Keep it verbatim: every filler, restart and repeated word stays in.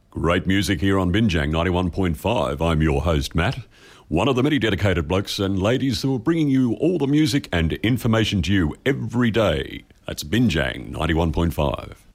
Great music here on Binjang ninety-one point five. I'm your host, Matt, one of the many dedicated blokes and ladies who are bringing you all the music and information to you every day. That's Binjang ninety-one point five.